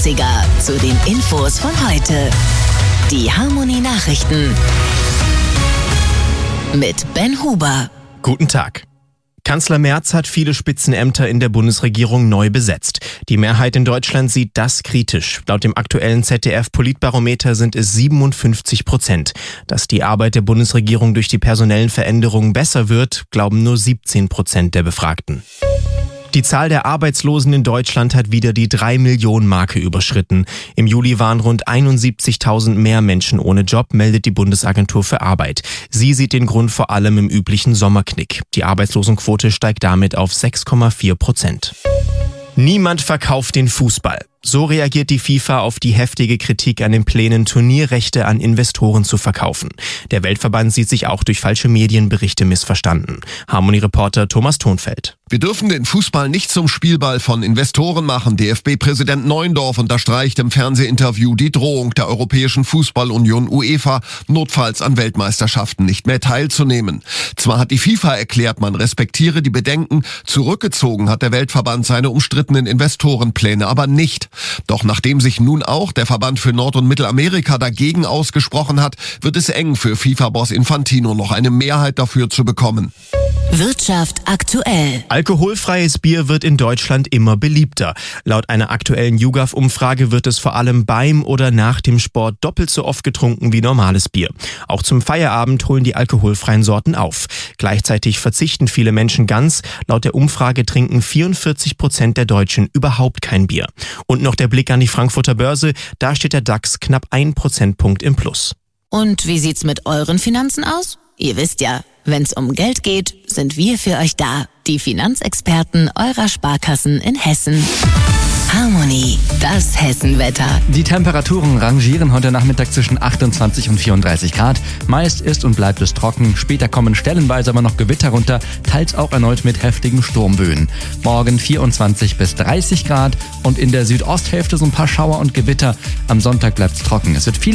80er zu den Infos von heute. Die Harmonie-Nachrichten mit Ben Huber. Guten Tag. Kanzler Merz hat viele Spitzenämter in der Bundesregierung neu besetzt. Die Mehrheit in Deutschland sieht das kritisch. Laut dem aktuellen ZDF-Politbarometer sind es 57%. Dass die Arbeit der Bundesregierung durch die personellen Veränderungen besser wird, glauben nur 17% der Befragten. Die Zahl der Arbeitslosen in Deutschland hat wieder die 3-Millionen-Marke überschritten. Im Juli waren rund 71.000 mehr Menschen ohne Job, meldet die Bundesagentur für Arbeit. Sie sieht den Grund vor allem im üblichen Sommerknick. Die Arbeitslosenquote steigt damit auf 6,4%. Niemand verkauft den Fußball. So reagiert die FIFA auf die heftige Kritik an den Plänen, Turnierrechte an Investoren zu verkaufen. Der Weltverband sieht sich auch durch falsche Medienberichte missverstanden. Harmonie-Reporter Thomas Thonfeld. Wir dürfen den Fußball nicht zum Spielball von Investoren machen. DFB-Präsident Neuendorf unterstreicht im Fernsehinterview die Drohung der Europäischen Fußballunion UEFA, notfalls an Weltmeisterschaften nicht mehr teilzunehmen. Zwar hat die FIFA erklärt, man respektiere die Bedenken, zurückgezogen hat der Weltverband seine umstrittenen Investorenpläne aber nicht. Doch nachdem sich nun auch der Verband für Nord- und Mittelamerika dagegen ausgesprochen hat, wird es eng für FIFA-Boss Infantino, noch eine Mehrheit dafür zu bekommen. Wirtschaft aktuell. Alkoholfreies Bier wird in Deutschland immer beliebter. Laut einer aktuellen YouGov-Umfrage wird es vor allem beim oder nach dem Sport doppelt so oft getrunken wie normales Bier. Auch zum Feierabend holen die alkoholfreien Sorten auf. Gleichzeitig verzichten viele Menschen ganz. Laut der Umfrage trinken 44% der Deutschen überhaupt kein Bier. Und noch der Blick an die Frankfurter Börse. Da steht der DAX knapp 1 Prozentpunkt im Plus. Und wie sieht's mit euren Finanzen aus? Ihr wisst ja, wenn's um Geld geht, sind wir für euch da. Die Finanzexperten eurer Sparkassen in Hessen. Harmonie, das Hessenwetter. Die Temperaturen rangieren heute Nachmittag zwischen 28 und 34 Grad. Meist ist und bleibt es trocken. Später kommen stellenweise aber noch Gewitter runter, teils auch erneut mit heftigen Sturmböen. Morgen 24 bis 30 Grad und in der Südosthälfte so ein paar Schauer und Gewitter. Am Sonntag bleibt es trocken. Es wird viel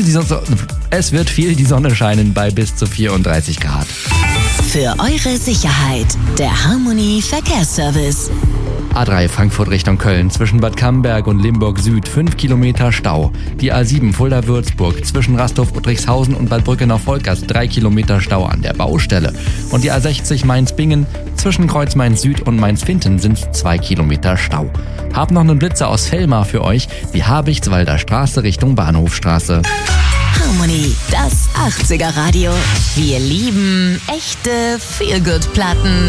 die Sonne scheinen bei bis zu 34 Grad. Für eure Sicherheit, der Harmonie Verkehrsservice. A3 Frankfurt Richtung Köln, zwischen Bad Camberg und Limburg Süd 5 Kilometer Stau. Die A7 Fulda-Würzburg, zwischen Rastorf-Uttrichshausen und Bad Brückenau-Volkers 3 Kilometer Stau an der Baustelle. Und die A60 Mainz-Bingen, zwischen Kreuz Mainz Süd und Mainz-Finten sind 2 Kilometer Stau. Hab noch einen Blitzer aus Fellmar für euch, die Habichtswalder Straße Richtung Bahnhofstraße. Harmonie, das 80er Radio. Wir lieben echte Feel-Good-Platten.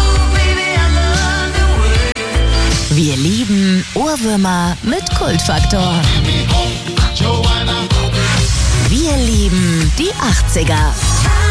Wir lieben Ohrwürmer mit Kultfaktor. Wir lieben die 80er.